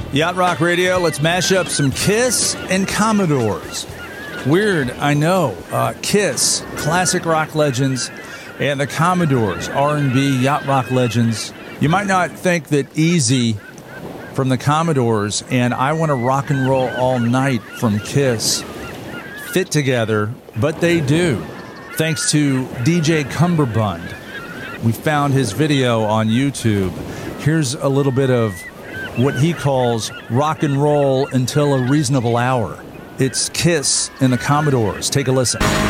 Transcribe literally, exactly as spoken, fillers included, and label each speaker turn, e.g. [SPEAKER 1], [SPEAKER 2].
[SPEAKER 1] Yacht Rock Radio, let's mash up some Kiss and Commodores. Weird, I know. Uh, Kiss, classic rock legends, and the Commodores, R and B yacht rock legends. You might not think that Easy from the Commodores and I Want to Rock and Roll All Night from Kiss fit together, but they do. Thanks to D J Cumberbund. We found his video on YouTube. Here's a little bit of what he calls rock and roll until a reasonable hour. It's Kiss and the Commodores. Take a listen.